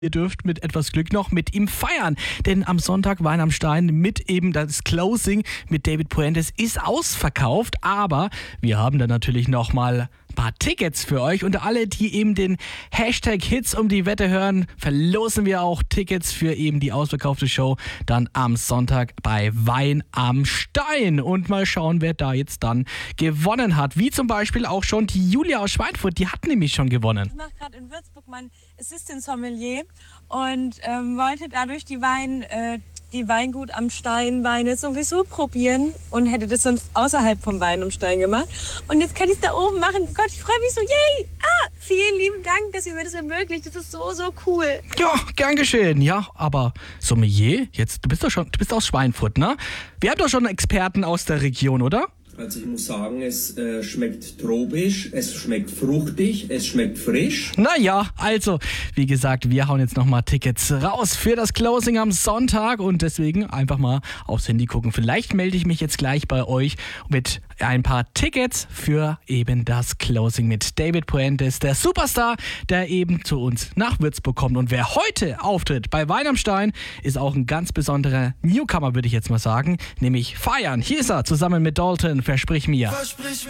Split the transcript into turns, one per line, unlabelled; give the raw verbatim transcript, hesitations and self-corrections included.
Ihr dürft mit etwas Glück noch mit ihm feiern, denn am Sonntag Wein am Stein mit eben das Closing mit David Puentes ist ausverkauft, aber wir haben dann natürlich noch mal ein paar Tickets für euch und alle, die eben den Hashtag Hits um die Wette hören, verlosen wir auch Tickets für eben die ausverkaufte Show dann am Sonntag bei Wein am Stein und mal schauen, wer da jetzt dann gewonnen hat, wie zum Beispiel auch schon die Julia aus Schweinfurt, die hat nämlich schon gewonnen.
Ich mache gerade in Würzburg mein Assistant Sommelier und ähm, wollte dadurch die Wein, äh, die Weingut am Stein Weine sowieso probieren und hätte das sonst außerhalb vom Wein am Stein gemacht. Und jetzt kann ich es da oben machen. Gott, ich freue mich so, yay! Ah, vielen lieben Dank, dass ihr mir das ermöglicht. Das ist so, so cool.
Ja, gern geschehen. Ja, aber Sommelier, jetzt, du bist doch schon, du bist aus Schweinfurt, ne? Wir haben doch schon Experten aus der Region, oder?
Also ich muss sagen, es äh, schmeckt tropisch, es schmeckt fruchtig, es schmeckt frisch.
Naja, also, wie gesagt, wir hauen jetzt nochmal Tickets raus für das Closing am Sonntag und deswegen einfach mal aufs Handy gucken. Vielleicht melde ich mich jetzt gleich bei euch mit ein paar Tickets für eben das Closing mit David Puentes, der Superstar, der eben zu uns nach Würzburg kommt. Und wer heute auftritt bei Wein am Stein, ist auch ein ganz besonderer Newcomer, würde ich jetzt mal sagen, nämlich Feiern. Hier ist er, zusammen mit Dalton, Versprich mir.
Versprich